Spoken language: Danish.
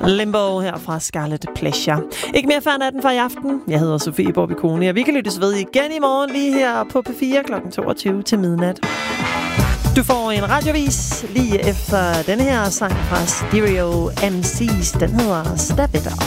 Limbo her fra Scarlet Pleasure. Ikke mere færd natten for i aften. Jeg hedder Sofie Borbicone, og vi kan lyttes ved igen i morgen lige her på P4 kl. 22 til midnat. Du får en radiovis lige efter denne her sang fra Stereo MC's. Den hedder Step It Up.